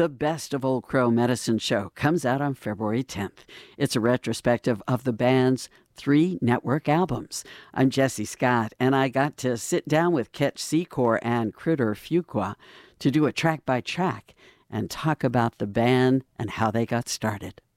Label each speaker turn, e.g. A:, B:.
A: The Best of Old Crow Medicine show comes out on February 10th. It's a retrospective of the band's 3 network albums. I'm Jesse Scott, and I got to sit down with Ketch Secor and Critter Fuqua to do a track-by-track and talk about the band and how they got started.